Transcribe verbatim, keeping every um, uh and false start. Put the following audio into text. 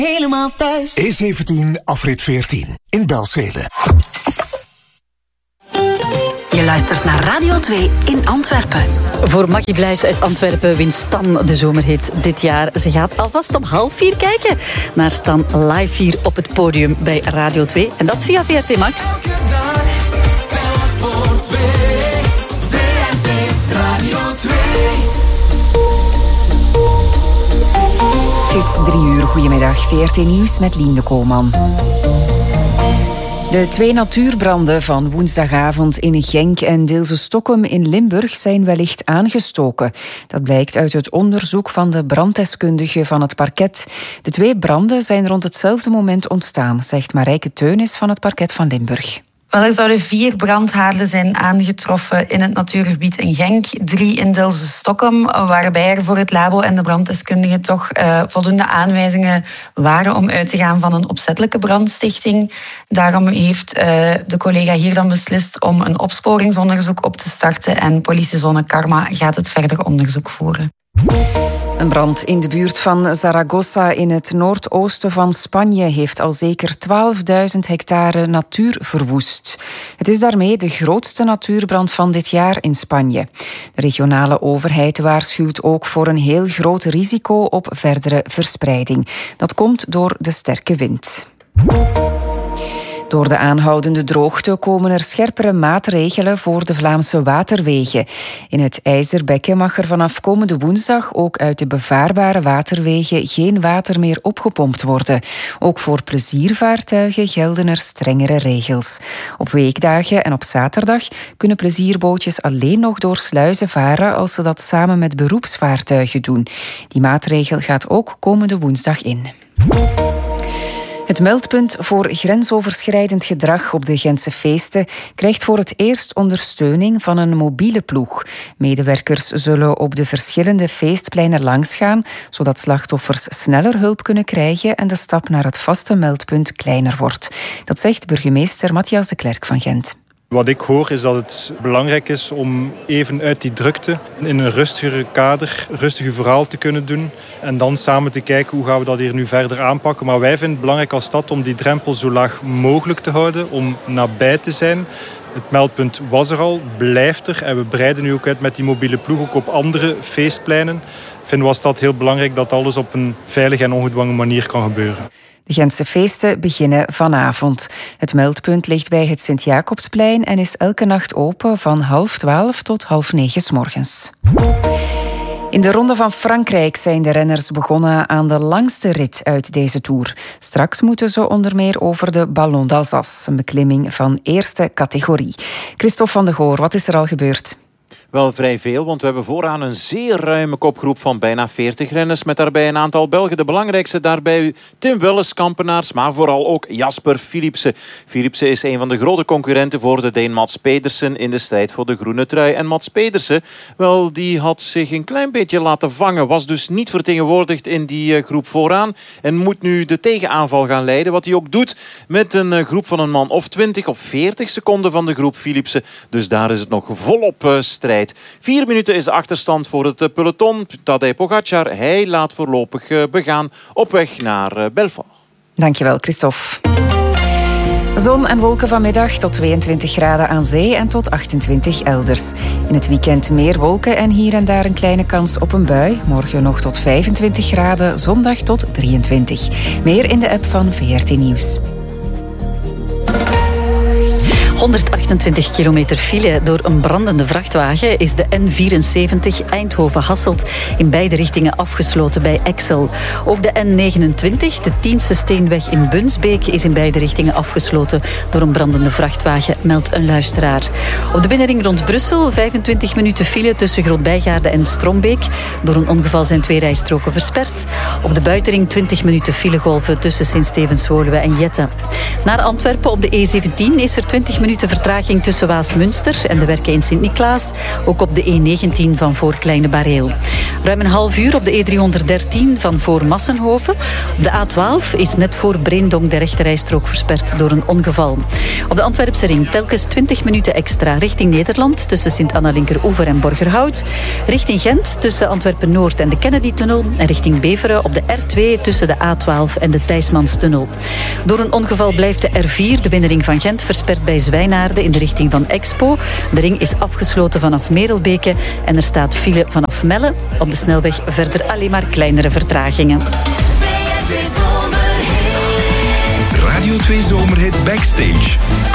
helemaal thuis. E zeventien, afrit veertien, in Belzele. Je luistert naar Radio twee in Antwerpen. Voor Maggie Blijs uit Antwerpen wint Stan de zomerhit dit jaar. Ze gaat alvast om half vier kijken naar Stan live hier op het podium bij Radio twee. En dat via V R T Max. Het is drie uur. Goedemiddag. V R T Nieuws met Lien Koolman. De twee natuurbranden van woensdagavond in Genk en Deelse Stokkum in Limburg zijn wellicht aangestoken. Dat blijkt uit het onderzoek van de branddeskundige van het parket. De twee branden zijn rond hetzelfde moment ontstaan, zegt Marijke Teunis van het parket van Limburg. Wel, er zouden vier brandhaarden zijn aangetroffen in het natuurgebied in Genk, drie in Deelse Stokkum, waarbij er voor het labo en de branddeskundigen toch uh, voldoende aanwijzingen waren om uit te gaan van een opzettelijke brandstichting. Daarom heeft uh, de collega hier dan beslist om een opsporingsonderzoek op te starten en politiezone Karma gaat het verder onderzoek voeren. Een brand in de buurt van Zaragoza in het noordoosten van Spanje heeft al zeker twaalfduizend hectare natuur verwoest. Het is daarmee de grootste natuurbrand van dit jaar in Spanje. De regionale overheid waarschuwt ook voor een heel groot risico op verdere verspreiding. Dat komt door de sterke wind. Door de aanhoudende droogte komen er scherpere maatregelen voor de Vlaamse waterwegen. In het IJzerbekken mag er vanaf komende woensdag ook uit de bevaarbare waterwegen geen water meer opgepompt worden. Ook voor pleziervaartuigen gelden er strengere regels. Op weekdagen en op zaterdag kunnen plezierbootjes alleen nog door sluizen varen als ze dat samen met beroepsvaartuigen doen. Die maatregel gaat ook komende woensdag in. Het meldpunt voor grensoverschrijdend gedrag op de Gentse feesten krijgt voor het eerst ondersteuning van een mobiele ploeg. Medewerkers zullen op de verschillende feestpleinen langsgaan, zodat slachtoffers sneller hulp kunnen krijgen en de stap naar het vaste meldpunt kleiner wordt. Dat zegt burgemeester Matthias de Klerk van Gent. Wat ik hoor is dat het belangrijk is om even uit die drukte in een rustigere kader, rustig uw verhaal te kunnen doen en dan samen te kijken hoe gaan we dat hier nu verder aanpakken. Maar wij vinden het belangrijk als stad om die drempel zo laag mogelijk te houden, om nabij te zijn. Het meldpunt was er al, blijft er en we breiden nu ook uit met die mobiele ploeg ook op andere feestpleinen. Ik vind was dat heel belangrijk dat alles op een veilige en ongedwongen manier kan gebeuren. De Gentse feesten beginnen vanavond. Het meldpunt ligt bij het Sint-Jacobsplein en is elke nacht open van half twaalf tot half negen 's morgens. In de Ronde van Frankrijk zijn de renners begonnen aan de langste rit uit deze Tour. Straks moeten ze onder meer over de Ballon d'Alsace, een beklimming van eerste categorie. Christophe van de Goor, wat is er al gebeurd? Wel vrij veel, want we hebben vooraan een zeer ruime kopgroep van bijna veertig renners met daarbij een aantal Belgen. De belangrijkste daarbij Tim Welles, Kampenaars, maar vooral ook Jasper Philipsen. Philipsen is een van de grote concurrenten voor de Deen Mats Pedersen in de strijd voor de groene trui. En Mats Pedersen, wel, die had zich een klein beetje laten vangen, was dus niet vertegenwoordigd in die groep vooraan en moet nu de tegenaanval gaan leiden, wat hij ook doet met een groep van een man of twintig of veertig seconden van de groep Philipsen. Dus daar is het nog volop uh, strijd. Vier minuten is de achterstand voor het peloton. Tadej Pogacar, hij laat voorlopig begaan op weg naar Belfort. Dankjewel, Christophe. Zon en wolken vanmiddag tot tweeëntwintig graden aan zee en tot achtentwintig elders. In het weekend meer wolken en hier en daar een kleine kans op een bui. Morgen nog tot vijfentwintig graden, zondag tot drieëntwintig. Meer in de app van V R T Nieuws. honderdachtentwintig kilometer file door een brandende vrachtwagen is de N vierenzeventig Eindhoven-Hasselt in beide richtingen afgesloten bij Exel. Ook de N negenentwintig, de Tiense Steenweg in Bunsbeek, is in beide richtingen afgesloten door een brandende vrachtwagen, meldt een luisteraar. Op de binnenring rond Brussel vijfentwintig minuten file tussen Grootbijgaarde en Strombeek. Door een ongeval zijn twee rijstroken versperd. Op de buitenring twintig minuten filegolven tussen Sint-Stevens-Woluwe en Jette. Naar Antwerpen op de E zeventien is er twintig minuten minuten vertraging tussen Waasmunster en de werken in Sint-Niklaas. Ook op de E negentien van voor Kleine Bareel. Ruim een half uur op de E driehonderddertien van voor Massenhoven. Op de A twaalf is net voor Breendonk de rechterrijstrook versperd door een ongeval. Op de Antwerpse ring telkens twintig minuten extra richting Nederland tussen Sint-Anna-Linkeroever en Borgerhout. Richting Gent tussen Antwerpen-Noord en de Kennedy-tunnel. En richting Beveren op de R twee tussen de A twaalf en de Thijsmanstunnel. Door een ongeval blijft de R vier, de binnenring van Gent, versperd bij Zwijnaarden in de richting van Expo. De ring is afgesloten vanaf Merelbeke en er staat file vanaf Melle. Op de snelweg verder alleen maar kleinere vertragingen. Radio twee Zomerhit Backstage.